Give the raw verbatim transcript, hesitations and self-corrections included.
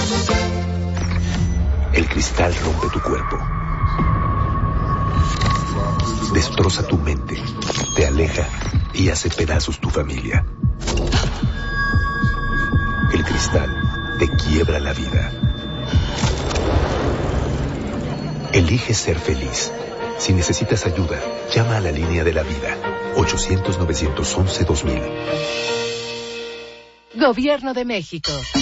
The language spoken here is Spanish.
El cristal rompe tu cuerpo, destroza tu mente, te aleja y hace pedazos tu familia. El cristal te quiebra la vida. Elige ser feliz. Si necesitas ayuda, llama a la línea de la vida. ochocientos, novecientos once, dos mil. Gobierno de México.